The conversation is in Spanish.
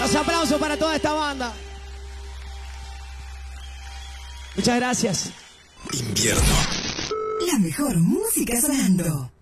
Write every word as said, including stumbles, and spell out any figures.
Los aplausos para toda esta banda. Muchas gracias. Invierno. La mejor música sonando.